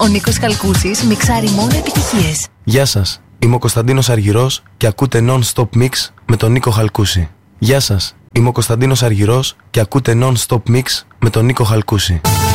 Ο Νίκος Χαλκούσης μιξάρει μόνο επιτυχίες. Γεια σας, είμαι ο Κωνσταντίνος Αργυρός και ακούτε Non-Stop Mix με τον Νίκο Χαλκούση. Γεια σας, είμαι ο Κωνσταντίνος Αργυρός και ακούτε Non-Stop Mix με τον Νίκο Χαλκούση.